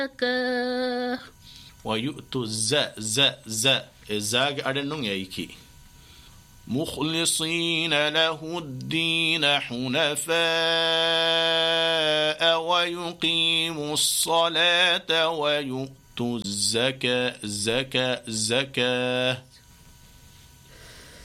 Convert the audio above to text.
زكاة ويؤتوا الزاج أرنون يايكي مخلصين له الدين حنفاء ويقيموا الصلاة ويؤتوا الزكاة